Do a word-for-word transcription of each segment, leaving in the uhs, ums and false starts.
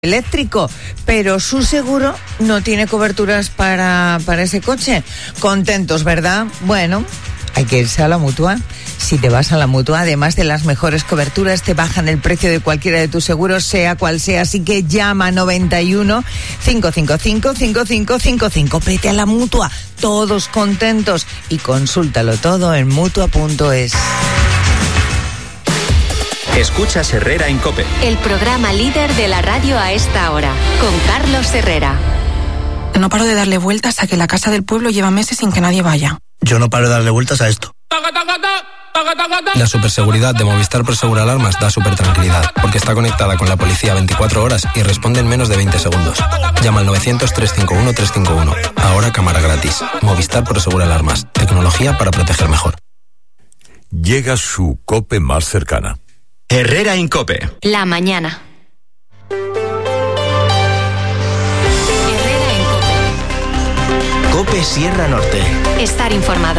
eléctrico, pero su seguro no tiene coberturas para, para ese coche. Contentos, ¿verdad? Bueno, hay que irse a la Mutua. Si te vas a la Mutua, además de las mejores coberturas, te bajan el precio de cualquiera de tus seguros, sea cual sea. Así que llama noventa y uno, cinco cinco cinco, cinco cinco cinco cinco. Vete a la Mutua, todos contentos, y consúltalo todo en mutua punto es. Escuchas Herrera en COPE. El programa líder de la radio a esta hora, con Carlos Herrera. No paro de darle vueltas a que la casa del pueblo lleva meses sin que nadie vaya. Yo no paro de darle vueltas a esto. La superseguridad de Movistar Prosegura Alarmas da super tranquilidad, porque está conectada con la policía veinticuatro horas y responde en menos de veinte segundos. Llama al novecientos, trescientos cincuenta y uno, trescientos cincuenta y uno. Ahora cámara gratis. Movistar Prosegura Alarmas. Tecnología para proteger mejor. Llega su COPE más cercana. Herrera en COPE. La mañana. Herrera en COPE. COPE Sierra Norte. Estar informado.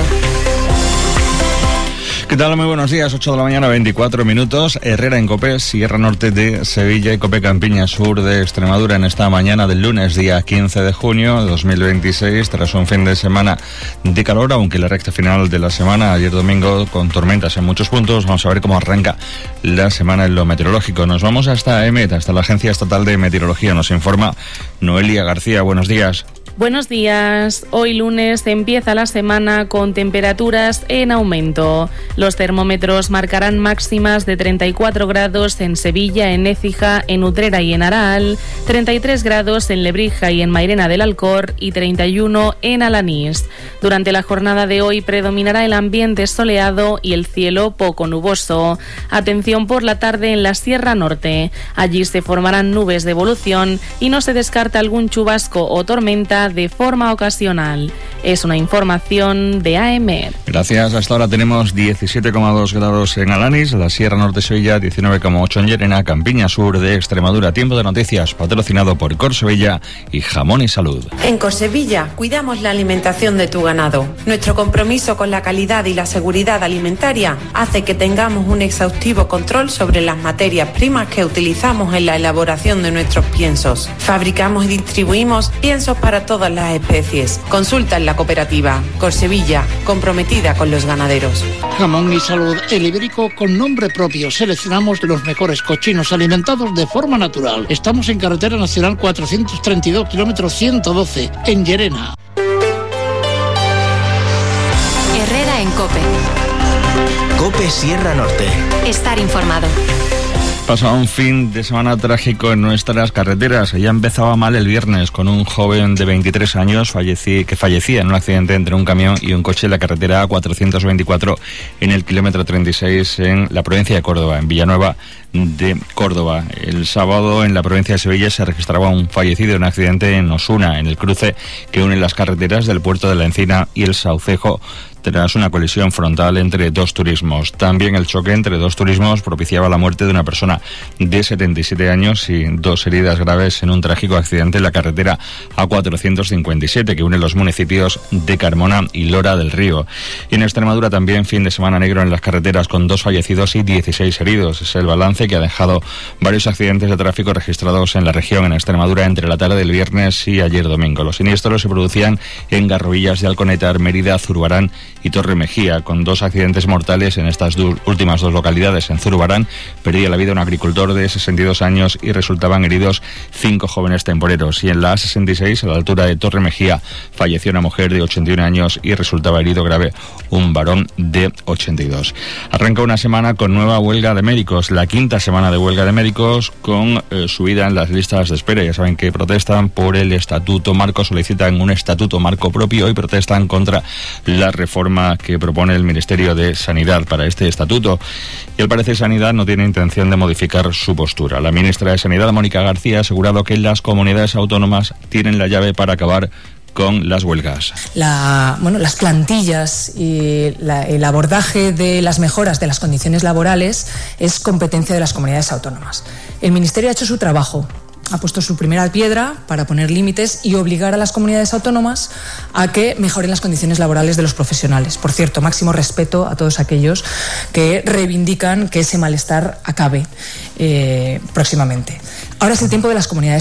¿Qué tal? Muy buenos días, ocho de la mañana, veinticuatro minutos. Herrera en COPE, Sierra Norte de Sevilla y COPE Campiña Sur de Extremadura en esta mañana del lunes, día quince de junio de dos mil veintiséis, tras un fin de semana de calor, aunque la recta final de la semana, ayer domingo, con tormentas en muchos puntos. Vamos a ver cómo arranca la semana en lo meteorológico. Nos vamos hasta EMET, hasta la Agencia Estatal de Meteorología. Nos informa Noelia García. Buenos días. Buenos días. Hoy lunes empieza la semana con temperaturas en aumento. Los termómetros marcarán máximas de treinta y cuatro grados en Sevilla, en Écija, en Utrera y en Araal, treinta y tres grados en Lebrija y en Mairena del Alcor y treinta y uno en Alanís. Durante la jornada de hoy predominará el ambiente soleado y el cielo poco nuboso. Atención por la tarde en la Sierra Norte. Allí se formarán nubes de evolución y no se descarta algún chubasco o tormenta de forma ocasional. Es una información de A M E R. Gracias. Hasta ahora tenemos diecisiete coma dos grados en Alanís, la Sierra Norte Sevilla, diecinueve coma ocho en Llerena, Campiña Sur de Extremadura. Tiempo de noticias patrocinado por Corsevilla y Jamón y Salud. En Corsevilla cuidamos la alimentación de tu ganado. Nuestro compromiso con la calidad y la seguridad alimentaria hace que tengamos un exhaustivo control sobre las materias primas que utilizamos en la elaboración de nuestros piensos. Fabricamos y distribuimos piensos para todas las especies. Consulta en la cooperativa Corsevilla, comprometida con los ganaderos. Jamón y Salud, el ibérico con nombre propio. Seleccionamos de los mejores cochinos alimentados de forma natural. Estamos en carretera nacional cuatrocientos treinta y dos, kilómetro ciento doce, en Llerena. Herrera en COPE. COPE Sierra Norte. Estar informado. Pasaba un fin de semana trágico en nuestras carreteras. Ya empezaba mal el viernes con un joven de veintitrés años falleci- que fallecía en un accidente entre un camión y un coche en la carretera A cuatrocientos veinticuatro en el kilómetro treinta y seis en la provincia de Córdoba, en Villanueva de Córdoba. El sábado en la provincia de Sevilla se registraba un fallecido en un accidente en Osuna, en el cruce que une las carreteras del puerto de la Encina y el Saucejo, tras una colisión frontal entre dos turismos. También el choque entre dos turismos propiciaba la muerte de una persona de setenta y siete años y dos heridas graves en un trágico accidente en la carretera A cuatrocientos cincuenta y siete que une los municipios de Carmona y Lora del Río. Y en Extremadura también fin de semana negro en las carreteras con dos fallecidos y dieciséis heridos. Es el balance que ha dejado varios accidentes de tráfico registrados en la región, en Extremadura, entre la tarde del viernes y ayer domingo. Los siniestros se producían en Garrovillas de Alconetar, Mérida, Zurbarán y Torre Mejía, con dos accidentes mortales en estas do- últimas dos localidades. En Zurbarán perdía la vida un agricultor de sesenta y dos años y resultaban heridos cinco jóvenes temporeros. Y en la A sesenta y seis, a la altura de Torre Mejía, falleció una mujer de ochenta y un años y resultaba herido grave un varón de ochenta y dos. Arranca una semana con nueva huelga de médicos, la quinta semana de huelga de médicos, con eh, subida en las listas de espera. Ya saben que protestan por el estatuto marco, solicitan un estatuto marco propio y protestan contra la reforma que propone el Ministerio de Sanidad para este estatuto. Y al parecer Sanidad no tiene intención de modificar su postura. La ministra de Sanidad, Mónica García, ha asegurado que las comunidades autónomas tienen la llave para acabar con las huelgas. La, bueno, las plantillas y la, el abordaje de las mejoras de las condiciones laborales es competencia de las comunidades autónomas. El Ministerio ha hecho su trabajo. ha puesto su primera piedra para poner límites y obligar a las comunidades autónomas a que mejoren las condiciones laborales de los profesionales. Por cierto, máximo respeto a todos aquellos que reivindican que ese malestar acabe eh, próximamente. Ahora es el tiempo de las comunidades